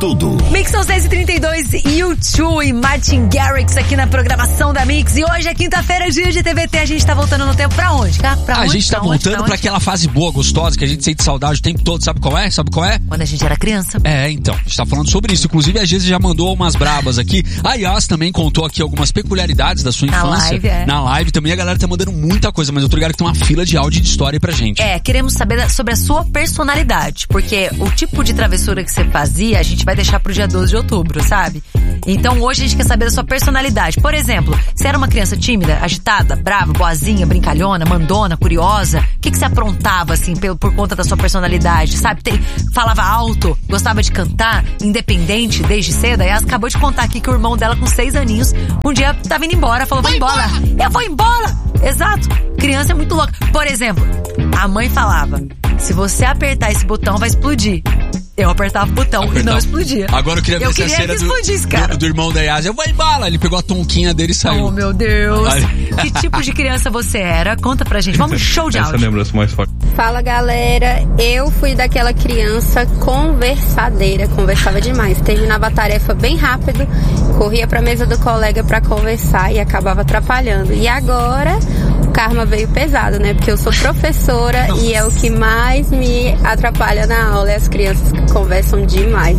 tudo. Mix são 6h32, U2 e Martin Garrix aqui na programação da Mix. E hoje é quinta-feira, dia de TVT. A gente tá voltando no tempo pra onde? A gente tá voltando pra aquela fase boa, gostosa, que a gente sente saudade o tempo todo. Sabe qual é? Quando a gente era criança. Então. A gente tá falando sobre isso. Inclusive, a Geise já mandou umas brabas aqui. A Yas também contou aqui algumas peculiaridades da sua infância. Na live também a galera tá mandando muita coisa, mas eu tô ligado que tem uma fila de áudio e de história aí pra gente. Queremos saber sobre a sua personalidade, porque o tipo de travessura que você fazia, a gente vai deixar pro dia 12 de outubro, sabe? Então hoje a gente quer saber da sua personalidade. Por exemplo, você era uma criança tímida, agitada, brava, boazinha, brincalhona, mandona, curiosa? O que você aprontava, assim, por conta da sua personalidade, sabe? Falava alto, gostava de cantar, independente desde cedo. A Yas acabou de contar aqui que o irmão dela, com 6 aninhos, um dia tava indo embora, falou, vai embora! Eu vou embora! Exato! Criança é muito louca. Por exemplo, a mãe falava, se você apertar esse botão, vai explodir. Eu apertava o botão e não explodia. Agora eu queria ver essa cena do irmão da Yas. Eu vou embora. Ele pegou a tonquinha dele e saiu. Oh, meu Deus. Que tipo de criança você era? Conta pra gente. Vamos, show de áudio. Essa lembrança mais forte. Fala, galera. Eu fui daquela criança conversadeira. Conversava demais. Terminava a tarefa bem rápido. Corria pra mesa do colega pra conversar e acabava atrapalhando. E agora o karma veio pesado, né? Porque eu sou professora e é o que mais me atrapalha na aula. É as crianças que conversam demais.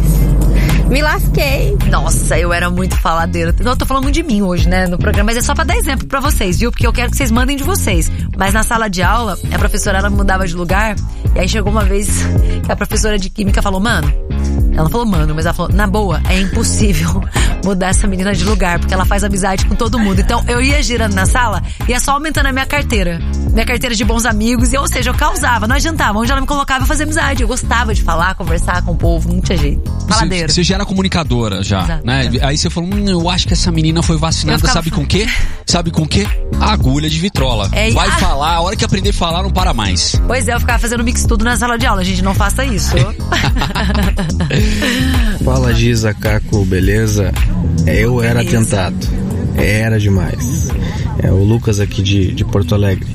Me lasquei. Nossa, eu era muito faladeira. Eu tô falando muito de mim hoje, né, no programa. Mas é só pra dar exemplo pra vocês, viu? Porque eu quero que vocês mandem de vocês. Mas na sala de aula, a professora, ela mudava de lugar. E aí chegou uma vez que a professora de química falou, mano... Ela falou, mano, mas ela falou, na boa, é impossível mudar essa menina de lugar, porque ela faz amizade com todo mundo. Então eu ia girando na sala, ia só aumentando a minha carteira de bons amigos, ou seja, eu causava, não adiantava. Onde ela me colocava, eu fazia amizade. Eu gostava de falar, conversar com o povo, não tinha jeito. Faladeira. Você já era comunicadora, já, exato, né? Aí você falou, eu acho que essa menina foi vacinada, sabe com o quê? Sabe com o quê? Agulha de vitrola. Vai falar, a hora que aprender a falar, não para mais. Pois é, eu ficava fazendo mix tudo na sala de aula, gente, não faça isso. Fala, Giza, Caco, beleza? Eu era tentado. Era demais. O Lucas aqui de Porto Alegre.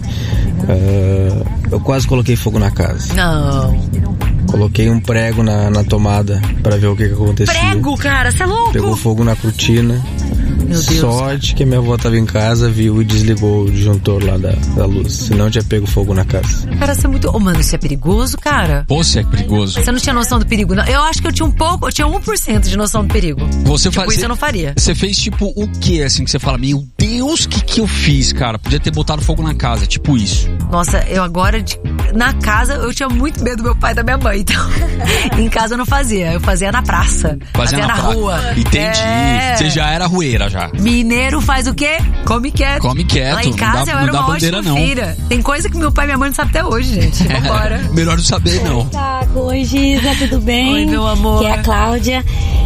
Eu quase coloquei fogo na casa. Não. Coloquei um prego na tomada pra ver o que acontecia. Prego, cara, você é louco? Pegou fogo na cortina. Meu Deus. Sorte que minha avó tava em casa, viu e desligou o disjuntor lá da luz. Senão tinha pego fogo na casa. Cara, você é muito... mano, isso é perigoso, cara. Pô, você é perigoso. Você não tinha noção do perigo, não? Eu acho que eu tinha 1% de noção do perigo. Isso eu não faria. Você fez tipo o quê, assim, que você fala, meu Deus, o que eu fiz, cara? Podia ter botado fogo na casa, tipo isso. Nossa, eu agora, na casa, eu tinha muito medo do meu pai e da minha mãe, então em casa eu não fazia, eu fazia na praça. Fazia na rua. Entendi. Você já era rueira, já. Mineiro faz o quê? Come quieto. Come quieto. Lá em casa eu era uma ótima filha. Tem coisa que meu pai e minha mãe não sabem até hoje, gente. Vambora. Melhor não saber, não. Oi, Giza, tudo bem? Oi, meu amor. Que é a Cláudia.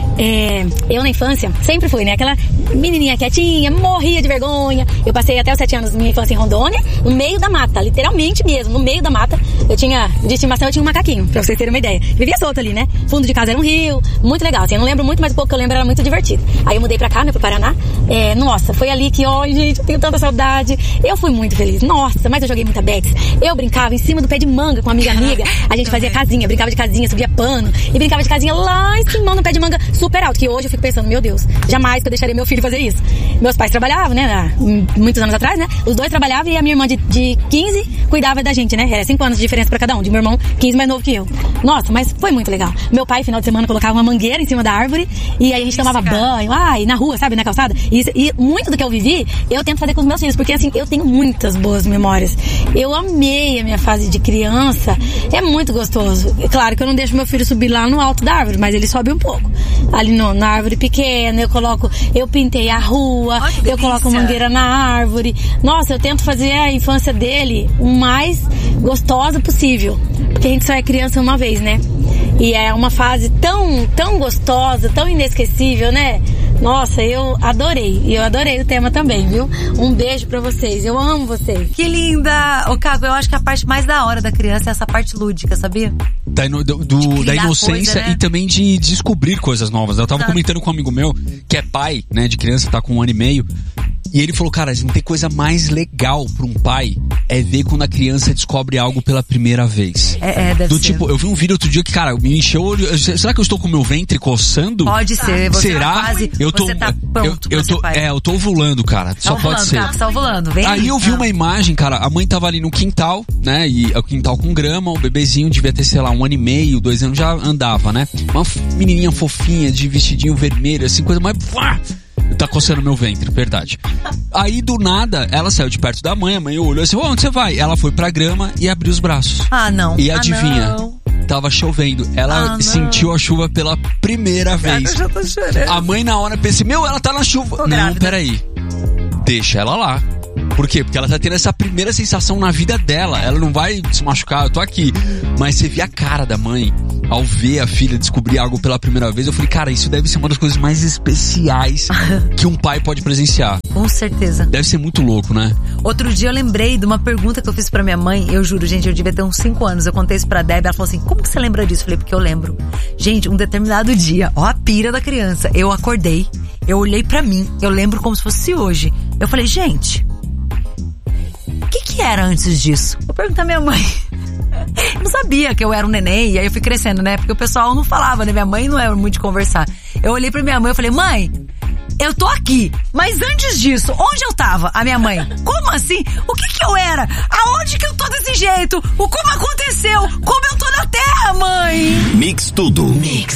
Eu na infância sempre fui, né? Aquela menininha quietinha, morria de vergonha. Eu passei até os 7 anos da minha infância em Rondônia, no meio da mata, literalmente mesmo, no meio da mata. De estimação eu tinha um macaquinho, pra vocês terem uma ideia. Vivia solta ali, né? Fundo de casa era um rio, muito legal, assim, eu não lembro muito, mas o pouco que eu lembro era muito divertido. Aí eu mudei pra cá, né, pro Paraná. Nossa, foi ali que, gente, eu tenho tanta saudade. Eu fui muito feliz, nossa, mas eu joguei muita Bex. Eu brincava em cima do pé de manga com uma amiga. A gente fazia casinha, brincava de casinha, subia pano e brincava de casinha lá em cima no pé de manga super alto, que hoje eu fico pensando, meu Deus, jamais que eu deixaria meu filho fazer isso. Meus pais trabalhavam, né, muitos anos atrás, né, os dois trabalhavam e a minha irmã de 15 cuidava da gente, né, era 5 anos de diferença pra cada um, de meu irmão 15 mais novo que eu. Nossa, mas foi muito legal. Meu pai, final de semana, colocava uma mangueira em cima da árvore e aí a gente tomava banho, na rua, sabe, na calçada. E muito do que eu vivi, eu tento fazer com os meus filhos, porque assim, eu tenho muitas boas memórias. Eu amei a minha fase de criança, é muito gostoso. É claro que eu não deixo meu filho subir lá no alto da árvore, mas ele sobe um pouco. Ali na árvore pequena, eu pintei a rua, eu coloco mangueira na árvore. Nossa, eu tento fazer a infância dele o mais gostosa possível, porque a gente só é criança uma vez, né? E é uma fase tão, tão gostosa, tão inesquecível, né? Nossa, eu adorei. E eu adorei o tema também, viu? Um beijo pra vocês. Eu amo vocês. Que linda! Ô, Caco, eu acho que a parte mais da hora da criança é essa parte lúdica, sabia? Da inocência, né? E também de descobrir coisas novas. Eu tava comentando com um amigo meu, que é pai, né, de criança, tá com 1 ano e meio. E ele falou, cara, não tem coisa mais legal pra um pai é ver quando a criança descobre algo pela primeira vez. Deve do ser. Tipo, eu vi um vídeo outro dia que, cara, me encheu o olho. Será que eu estou com o meu ventre coçando? Pode ser. Você Será? Quase, você tá pronto pra ser pai. Eu tô ovulando, cara. Só pode ser. Tá ovulando. Vem aí eu vi uma imagem, cara, a mãe tava ali no quintal, né? E o quintal com grama, o bebezinho devia ter, sei lá, 1 ano e meio, 2 anos, já andava, né? Uma menininha fofinha, de vestidinho vermelho, assim, coisa mais... Tá coçando meu ventre, verdade. Aí, do nada, ela saiu de perto da mãe, a mãe olhou assim, onde você vai? Ela foi pra grama e abriu os braços. Ah, não. E adivinha? Tava chovendo. Ela sentiu a chuva pela primeira vez. Eu já tô chorando. A mãe na hora pensa, ela tá na chuva. Tô não, grávida. Peraí. Deixa ela lá. Por quê? Porque ela tá tendo essa primeira sensação na vida dela. Ela não vai se machucar, eu tô aqui. Mas você vê a cara da mãe ao ver a filha descobrir algo pela primeira vez. Eu falei, cara, isso deve ser uma das coisas mais especiais que um pai pode presenciar. Com certeza. Deve ser muito louco, né? Outro dia eu lembrei de uma pergunta que eu fiz pra minha mãe. Eu juro, gente, eu devia ter uns 5 anos. Eu contei isso pra Débora. Ela falou assim, como que você lembra disso? Eu falei, porque eu lembro. Gente, um determinado dia, ó a pira da criança. Eu acordei, eu olhei pra mim, eu lembro como se fosse hoje. Eu falei, gente... O que era antes disso? Eu perguntei à minha mãe. Eu não sabia que eu era um neném. E aí eu fui crescendo, né? Porque o pessoal não falava, né? Minha mãe não era muito de conversar. Eu olhei pra minha mãe e falei, mãe, eu tô aqui. Mas antes disso, onde eu tava? A minha mãe, como assim? O que eu era? Aonde que eu tô desse jeito? Como aconteceu? Como eu tô na Terra, mãe? Mix Tudo.